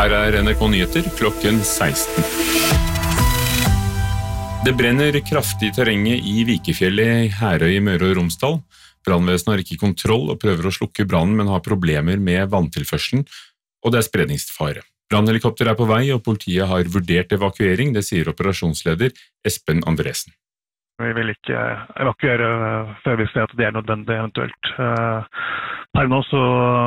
Her NRK Nyheter klokken 16. Det brenner kraftig i terrenget i Vikefjellet i Herøy i Møre og Romsdal. Brannvesenet har ikke kontroll og prøver å slukke brannen, men har problemer med vanntilførselen, og det spredningsfare. Brannhelikopter på vei, og politiet har vurdert evakuering, det sier operasjonsleder Espen Andresen. Vi vil ikke evakuere før vi ser at det nødvendig eventuelt. Her nå så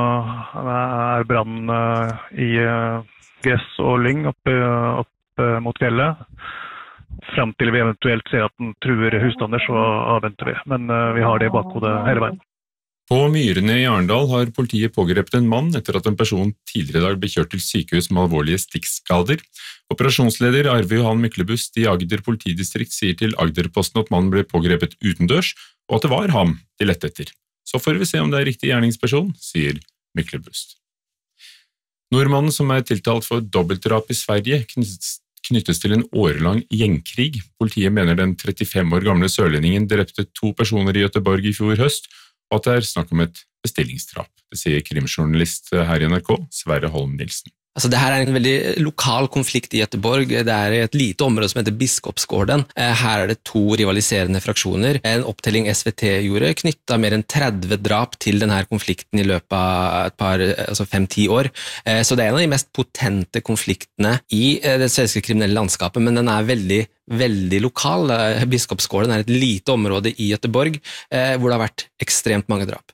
brannen i gress og lyng opp mot fjellet. Frem til vi eventuelt ser at den truer husstander, så avventer vi. Men vi har det i bakhodet hele veien. På Myrene i Arendal har politiet pågrepet en mann etter at en person tidligere i dag ble kjørt til sykehus med alvorlige stikkskader. Operasjonsleder Arve Johan Myklebust i Agder politidistrikt sier til Agderposten at mannen ble pågrepet utendørs, og at det var ham de lette etter. Så får vi se om det er riktig gjerningsperson, sier Myklebust. Nordmannen som er tiltalt for dobbeltdrap i Sverige knyttes til en årelang gjengkrig. Politiet mener den 35 år gamle sørlendingen drepte 2 personer i Göteborg i fjor høst, og at det er snakk om et bestillingsdrap. Det sier krimjournalist her i NRK, Sverre Holm Nilsen. Altså, det her er en veldig lokal konflikt i Göteborg. Det er et lite område som heter Biskopsgården. Her er det 2 rivaliserende fraksjoner. En opptelling SVT gjorde knyttet mer enn 30 drap til denne konflikten i løpet av 5-10 år. Så det er en av de mest potente konfliktene i det svenske kriminelle landskapet, men den er veldig, veldig lokal. Biskopsgården er et lite område i Göteborg, hvor det har vært ekstremt mange drap.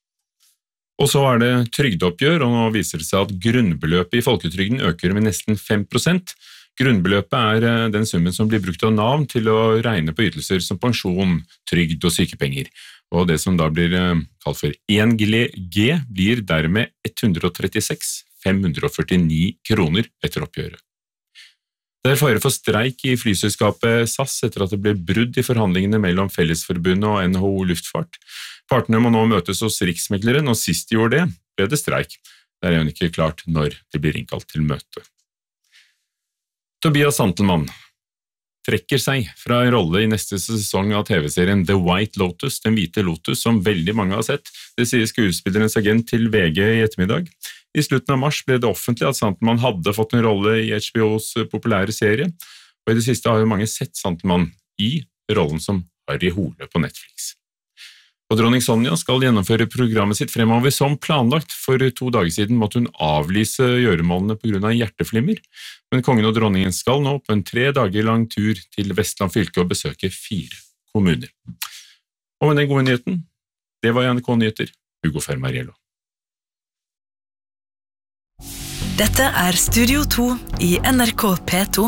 Og så er det trygdeoppgjør, og nå viser det seg at grunnbeløpet i folketrygden øker med nesten 5%. Grunnbeløpet er den summen som blir brukt av Nav til å regne på ytelser som pensjon, trygd og sykepenger. Og det som da blir kalt for 1G blir dermed 136 549 kroner etter oppgjøret. Det er fare for streik i flyselskapet SAS etter at det ble brudd i forhandlingene mellom Fellesforbundet og NHO Luftfart. Partene må nå møtes hos Riksmegleren, og sist de gjorde det, ble det streik. Det er jo ikke klart når de blir innkalt til møte. Tobias Santelmann trekker seg fra en rolle i neste sesong av TV-serien The White Lotus, Den hvite lotus, som veldig mange har sett. Det sier skuespillerens agent til VG i ettermiddag. I slutten av mars ble det offentlig at Santelmann hadde fått en rolle i HBOs populære serie, og i det siste har jo mange sett Santelmann i rollen som Harry Hole på Netflix. Og dronning Sonja skal gjennomføre programmet sitt fremover som planlagt. For 2 dager siden måtte hun avlyse gjøremålene på grunn av hjerteflimmer, men kongen og dronningen skal nå på en 3 dager lang tur til Vestland fylke og besøke 4 kommuner. Og med den gode nyheten, det var NRK Nyheter, Hugo Fermariello. Dette er Studio 2 i NRK P2.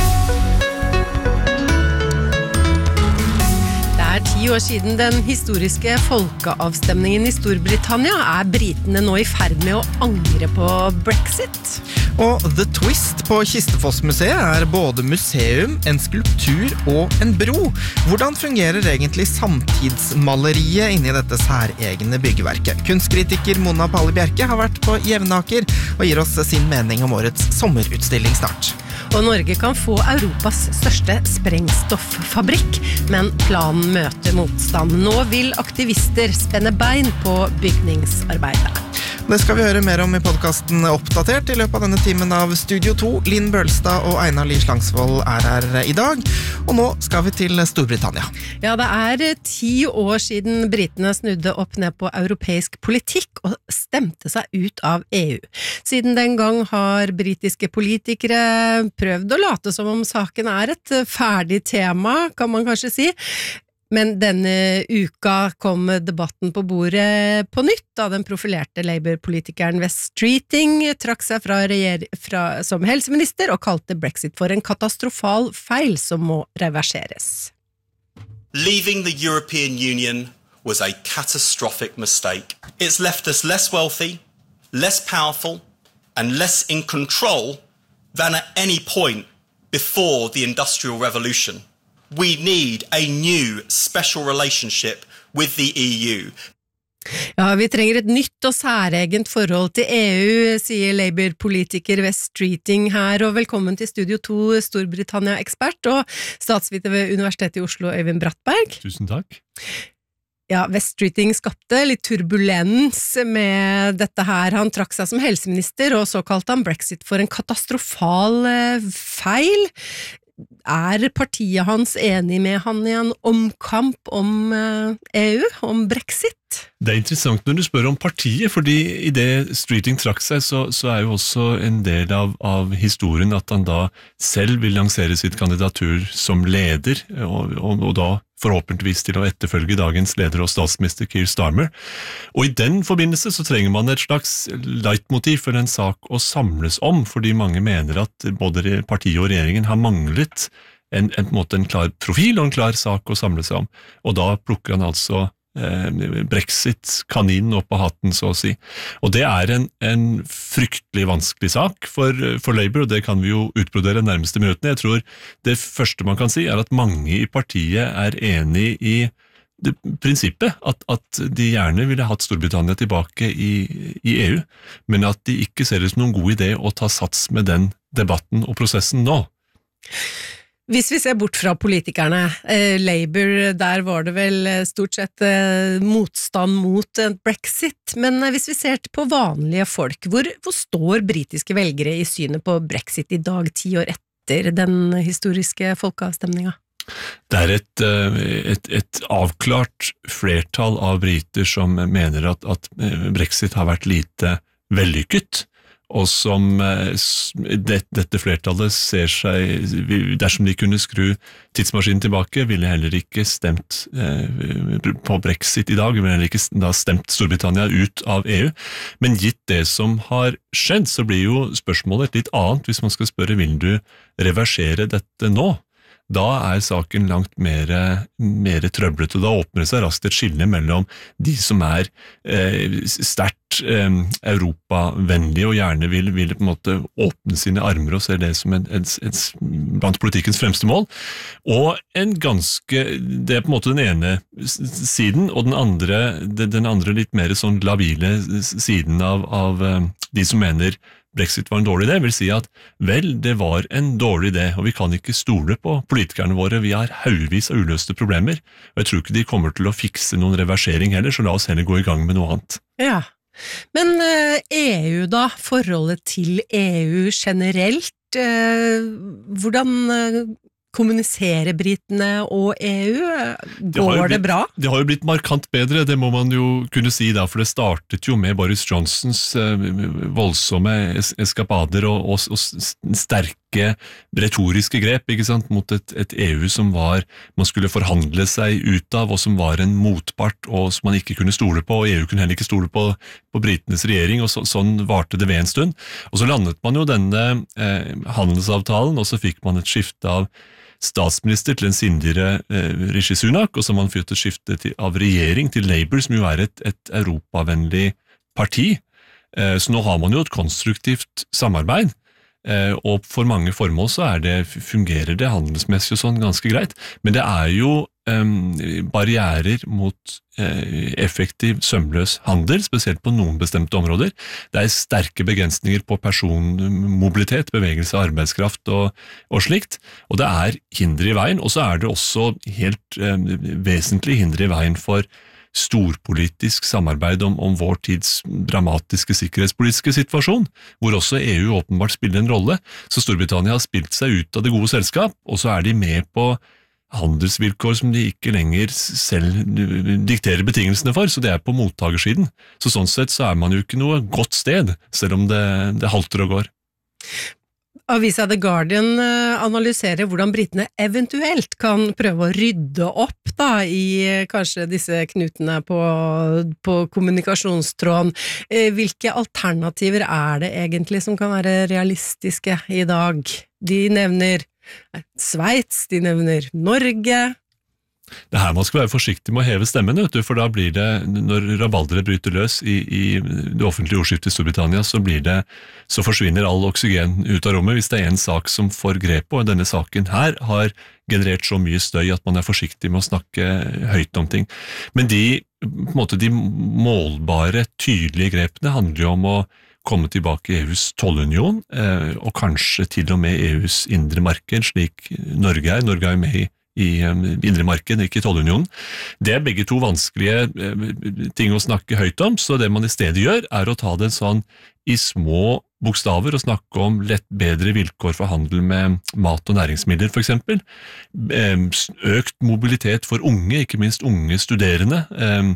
Det er 10 år siden den historiske folkeavstemningen i Storbritannia. Er britene nå i ferd med å angre på Brexit? Og The Twist på Kistefoss-museet er både museum, en skulptur og en bro. Hvordan fungerer egentlig samtidsmaleriet inni dette særegne byggeverket? Kunstkritiker Mona Palle Bjerke har vært på Jevnaker og gir oss sin mening om årets sommerutstilling snart. Og Norge kan få Europas største sprengstoffabrikk, men planen møter motstand. Nå vil aktivister spenne bein på bygningsarbeidet. Det skal vi høre mer om i podcasten Oppdatert i løpet av denne timen av Studio 2. Linn Bølstad og Einar Lie Slangsvold er her i dag, og nå skal vi til Storbritannia. Ja, det er 10 år siden britene snudde opp ned på europeisk politikk og stemte seg ut av EU. Siden den gang har britiske politikere prøvd å late som om saken er et ferdig tema, kan man kanskje si. Men denne uka kom debatten på bordet på nytt da den profilerte Labour-politikeren Wes Streeting trakk seg som helseminister og kalte Brexit for en katastrofal feil som må reverseres. Leaving the European Union was a catastrophic mistake. It's left us less wealthy, less powerful, and less in control than at any point before the Industrial Revolution. We need a new special relationship with the EU. Ja, vi trenger et nytt og særegent forhold til EU, sier Labour-politiker Wes Streeting her, og velkommen til Studio 2, Storbritannia-ekspert og statsviter ved Universitetet i Oslo, Øyvind Brattberg. Tusen takk. Ja, West Streeting skapte litt turbulens med dette her. Han trakk seg som helseminister, og så kalte han Brexit for en katastrofal feil. Er partiet hans enig med han i en omkamp om EU, om Brexit? Det interessant når du spør om partiet, fordi i det Streeting trakk seg, så jo også en del av historien at han da selv vil lansere sitt kandidatur som leder, og da forhåpentligvis til å etterfølge dagens leder og statsminister Keir Starmer. Og i den forbindelse så trenger man et slags leitmotiv for en sak å samles om, fordi mange mener at både partiet og regjeringen har manglet en klar profil og en klar sak å samle seg om. Og da plukker han altså Brexit-kaninen opp av hatten, så å si. Og det en fryktelig vanskelig sak for Labour, og det kan vi jo utbrodere nærmeste minuttene. Jeg tror det første man kan si at mange i partiet enig i det prinsippet at de gjerne ville hatt Storbritannia tilbake i EU, men at de ikke ser det som noen god idé å ta sats med den debatten og prosessen nå. Hvis vi ser bort fra politikerne, Labour, der var det vel stort sett motstand mot Brexit, men hvis vi ser på vanlige folk, hvor står britiske velgere i synet på Brexit i dag, 10 år etter den historiske folkeavstemningen? Det et avklart flertall av briter som mener at Brexit har vært lite vellykket, og som dette flertallet ser seg, dersom de kunne skru tidsmaskinen tilbake, ville heller ikke stemt på Brexit i dag, ville heller ikke da stemt Storbritannia ut av EU. Men gitt det som har skjedd, så blir jo spørsmålet et litt annet hvis man skal spørre, vil du reversere dette nå? Da saken langt mer trøblet, og da åpner det seg raskt et skille mellom de som sterkt europavennlige og gjerne vil på en måte åpne sine armer og se det som blant politikkens fremste mål, og det på en måte den ene siden, og den andre litt mer sånn labile siden av de som mener Brexit var en dårlig idé, vil si at vel, det var en dårlig idé, og vi kan ikke stole på politikerne våre, vi har haugevis av uløste problemer, og jeg tror ikke de kommer til å fikse noen reversering heller, så la oss heller gå i gang med noe annet. Ja, men EU da, forholdet til EU generelt, hvordan kommuniserer britene og EU? Går det bra? Det har jo blitt markant bedre, det må man jo kunne si da, for det startet jo med Boris Johnsons voldsomme eskapader og sterke retoriske grep, ikke sant, mot et EU som man skulle forhandle seg ut av, og som var en motpart, og som man ikke kunne stole på, og EU kunne heller ikke stole på britenes regjering, og sånn varte det ved en stund. Og så landet man jo denne handelsavtalen, og så fikk man et skifte av statsminister til en sindigere Rishi Sunak, og så har man fått et skifte av regjering til Labour, som jo et europavennlig parti. Så nå har man jo et konstruktivt samarbeid, og for mange formål så fungerer det handelsmessig og sånn ganske greit, men det jo barrierer mot effektiv, sømløs handel, spesielt på noen bestemte områder. Det sterke begrensninger på personmobilitet, bevegelse av arbeidskraft og slikt, og det hinder i veien, og så det også helt vesentlig hinder i veien for storpolitisk samarbeid om vår tids dramatiske sikkerhetspolitiske situasjon, hvor også EU åpenbart spiller en rolle. Så Storbritannia har spilt seg ut av det gode selskap, og så de med på handelsvilkår som de ikke lenger selv dikterer betingelsene for, så det på mottagersiden. Så sånn sett så man jo ikke noe godt sted, selv om det halter og går. Avisa The Guardian analyserer hvordan britene eventuelt kan prøve å rydde opp da, i kanskje disse knutene på kommunikasjonstråden. Hvilke alternativer det egentlig som kan være realistiske i dag? De nevner Sveits, de nevner Norge. Det her man skal være forsiktig med å heve stemmen, for da blir det, når rabalderet bryter løs i det offentlige ordskiftet i Storbritannia, så forsvinner all oksygen ut av rommet hvis det en sak som får grep på. Denne saken her har generert så mye støy at man forsiktig med å snakke høyt om ting. Men de målbare, tydelige grepene handler jo om å komme tilbake i EUs tollunion, og kanskje til og med EUs indre marked, slik Norge Norge jo med indre marked, ikke i tollunionen. Det begge to vanskelige ting å snakke høyt om, så det man i stedet gjør å ta det sånn i små bokstaver og snakke om bedre vilkår for handel med mat og næringsmidler for eksempel. Økt mobilitet for unge, ikke minst unge studerende.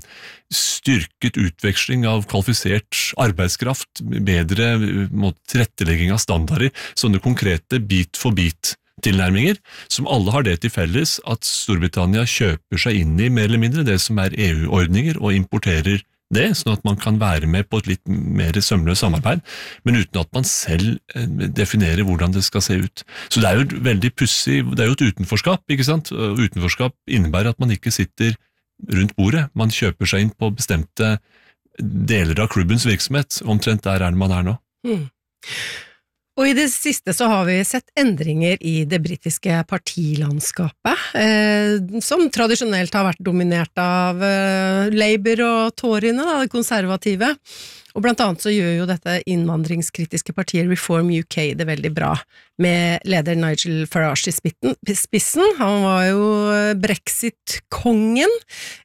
Styrket utveksling av kvalifisert arbeidskraft, bedre tilrettelegging av standarder, sånne konkrete bit for bit tilnærminger, som alle har det til felles at Storbritannia kjøper seg inn i mer eller mindre det som EU-ordninger og importerer det, sånn at man kan være med på et litt mer sømløst samarbeid, men uten at man selv definerer hvordan det skal se ut. Så det jo et veldig pussig, det jo et utenforskap, ikke sant? Og utenforskap innebærer at man ikke sitter rundt bordet, man kjøper seg inn på bestemte deler av klubbens virksomhet, omtrent der det man nå. Og i det siste så har vi sett endringer i det britiske partilandskapet, som tradisjonelt har vært dominert av Labour og Toryene, det konservative. Og blant annet så gjør jo dette innvandringskritiske partiet Reform UK det veldig bra, med leder Nigel Farage i spissen. Han var jo Brexit-kongen.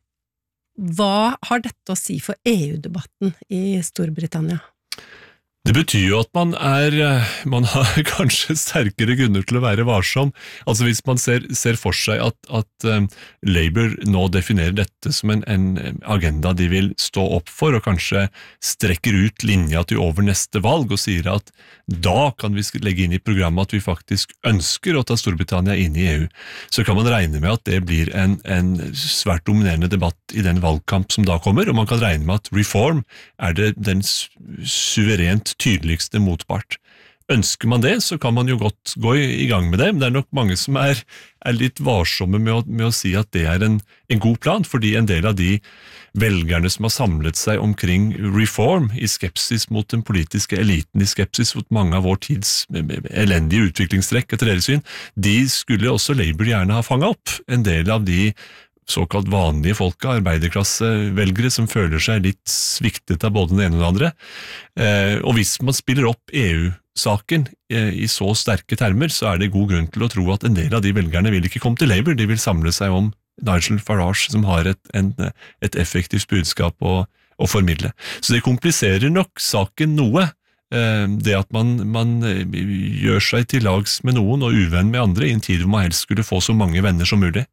Hva har dette å si for EU-debatten i Storbritannia? Det betyr jo at man har kanskje sterkere grunner til å være varsom. Altså hvis man ser for seg at Labour nå definerer dette som en agenda de vil stå opp for, og kanskje strekker ut linja til over neste valg og sier at da kan vi legge inn i programmet at vi faktisk ønsker å ta Storbritannia inn i EU, så kan man regne med at det blir en svært dominerende debatt i den valgkamp som da kommer, og man kan regne med at Reform det den suverent tydeligste motpart. Ønsker man det, så kan man jo godt gå i gang med det, men det nok mange som litt varsomme med å si at det en god plan, fordi en del av de velgerne som har samlet seg omkring Reform i skepsis mot den politiske eliten, i skepsis mot mange av vår tids elendige utviklingstrekk etter deres syn, de skulle også Labour gjerne ha fanget opp. En del av de såkalt vanlige folka, arbeiderklassevelgere som føler seg litt sviktet av både den ene og den andre. Og hvis man spiller opp EU-saken i så sterke termer, så det god grunn til å tro at en del av de velgerne vil ikke komme til Labour, de vil samle seg om Nigel Farage, som har et effektivt budskap å formidle. Så det kompliserer nok saken noe, det at man gjør seg til lags med noen og uvenn med andre i en tid hvor man helst skulle få så mange venner som mulig.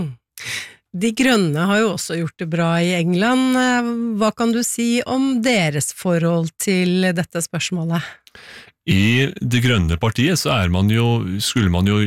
De grønne har jo også gjort det bra i England. Hva kan du si om deres forhold til dette spørsmålet? I det grønne partiet så skulle man jo